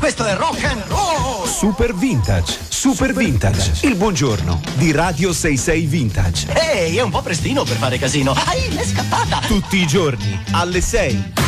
questo è rock and roll! Super Vintage, Super Vintage, il buongiorno di Radio 66 Vintage. Ehi, è un po' prestino per fare casino. L'è scappata! Tutti i giorni alle 6.